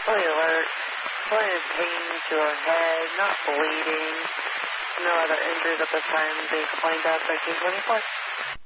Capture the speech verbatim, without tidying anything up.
fully alert, fully in pain to her head, not bleeding, no other injuries at this time. They explained that thirteen twenty-four.